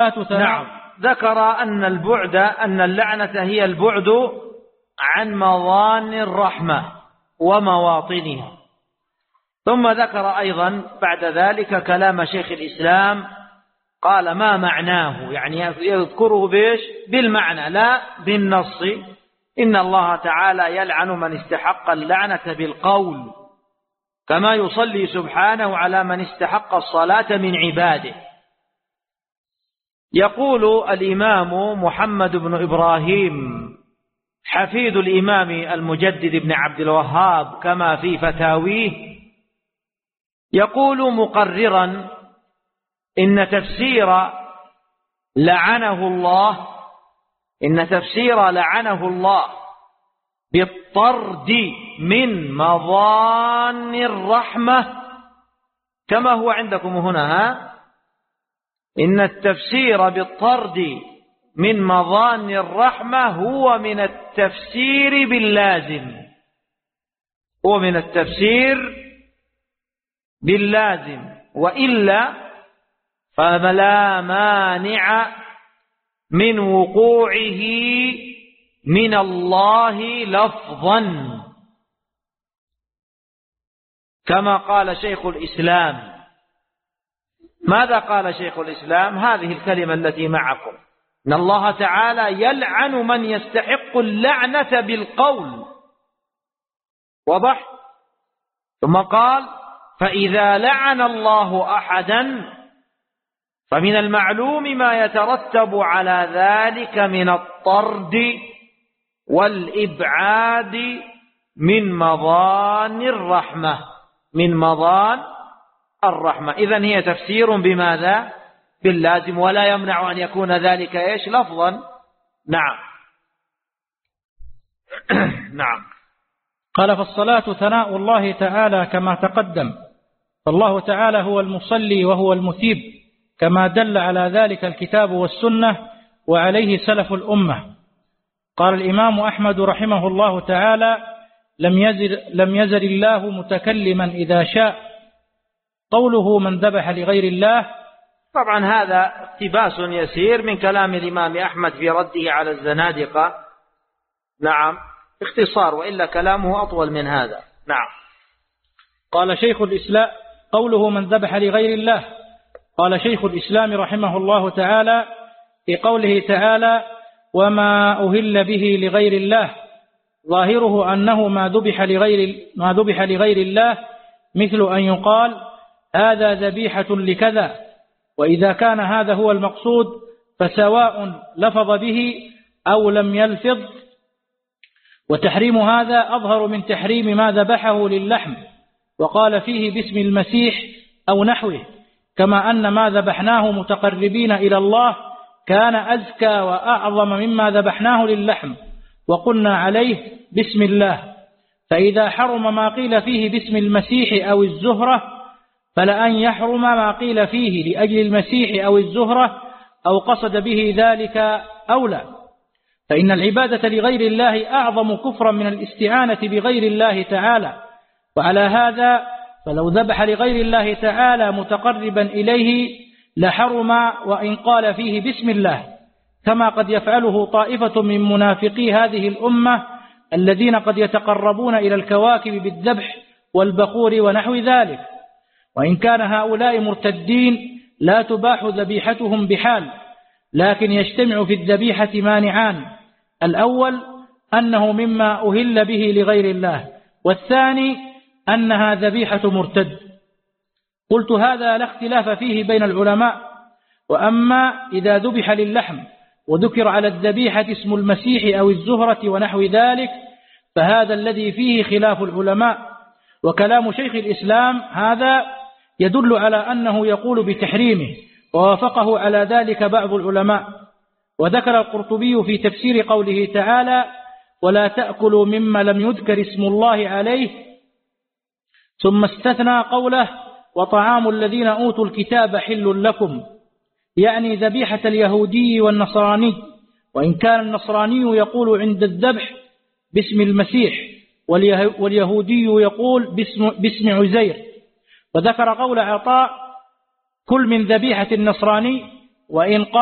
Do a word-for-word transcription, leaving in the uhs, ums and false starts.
نعم. ذكر أن البعد أن اللعنة هي البعد عن مظان الرحمة ومواطنها. ثم ذكر أيضا بعد ذلك كلام شيخ الإسلام، قال ما معناه، يعني يذكره بيش بالمعنى لا بالنص. إن الله تعالى يلعن من استحق اللعنة بالقول، كما يصلي سبحانه على من استحق الصلاة من عباده. يقول الإمام محمد بن إبراهيم حفيد الإمام المجدد بن عبد الوهاب كما في فتاويه، يقول مقررا إن تفسير لعنه الله إن تفسير لعنه الله بالطرد من مظان الرحمة كما هو عندكم هنا، ها؟ إن التفسير بالطرد من مظان الرحمة هو من التفسير باللازم هو من التفسير باللازم وإلا فلا مانع من وقوعه من الله لفظا، كما قال شيخ الإسلام. ماذا قال شيخ الإسلام؟ هذه الكلمة التي معكم، إن الله تعالى يلعن من يستحق اللعنة بالقول. واضح؟ ثم قال فإذا لعن الله أحدا فمن المعلوم ما يترتب على ذلك من الطرد والإبعاد من مظان الرحمة من مظان الرحمة. إذن هي تفسير بماذا؟ باللازم، ولا يمنع أن يكون ذلك إيش؟ لفظا. نعم. نعم. قال فالصلاة ثناء الله تعالى كما تقدم، فالله تعالى هو المصلي وهو المثيب كما دل على ذلك الكتاب والسنة وعليه سلف الأمة. قال الإمام أحمد رحمه الله تعالى لم يزل, لم يزل الله متكلما إذا شاء. قوله من ذبح لغير الله، طبعا هذا اقتباس يسير من كلام الإمام أحمد في رده على الزنادقة. نعم، اختصار، وإلا كلامه أطول من هذا. نعم. قال شيخ الإسلام قوله من ذبح لغير الله، قال شيخ الإسلام رحمه الله تعالى في قوله تعالى وما أهل به لغير الله، ظاهره أنه ما ذبح لغير, ما ذبح لغير الله، مثل أن يقال هذا ذبيحة لكذا. وإذا كان هذا هو المقصود فسواء لفظ به أو لم يلفظ، وتحريم هذا أظهر من تحريم ما ذبحه للحم وقال فيه باسم المسيح أو نحوه، كما أن ما ذبحناه متقربين إلى الله كان أزكى وأعظم مما ذبحناه للحم وقلنا عليه بسم الله. فإذا حرم ما قيل فيه باسم المسيح أو الزهرة فلأن يحرم ما قيل فيه لأجل المسيح أو الزهرة أو قصد به ذلك أولى، فإن العبادة لغير الله أعظم كفرا من الاستعانة بغير الله تعالى. وعلى هذا فلو ذبح لغير الله تعالى متقربا إليه لحرم وإن قال فيه بسم الله، كما قد يفعله طائفة من منافقي هذه الأمة الذين قد يتقربون إلى الكواكب بالذبح والبخور ونحو ذلك. وإن كان هؤلاء مرتدين لا تباح ذبيحتهم بحال، لكن يجتمع في الذبيحة مانعان: الأول أنه مما أهل به لغير الله، والثاني أنها ذبيحة مرتد. قلت هذا لا اختلاف فيه بين العلماء. وأما إذا ذبح للحم وذكر على الذبيحة اسم المسيح أو الزهرة ونحو ذلك فهذا الذي فيه خلاف العلماء. وكلام شيخ الإسلام هذا يدل على أنه يقول بتحريمه، ووافقه على ذلك بعض العلماء. وذكر القرطبي في تفسير قوله تعالى ولا تأكلوا مما لم يذكر اسم الله عليه، ثم استثنى قوله وطعام الذين أوتوا الكتاب حل لكم، يعني ذبيحة اليهودي والنصراني، وإن كان النصراني يقول عند الذبح باسم المسيح واليهودي يقول باسم, باسم عزير. وذكر قول عطاء كل من ذبيحة النصراني، وإن قال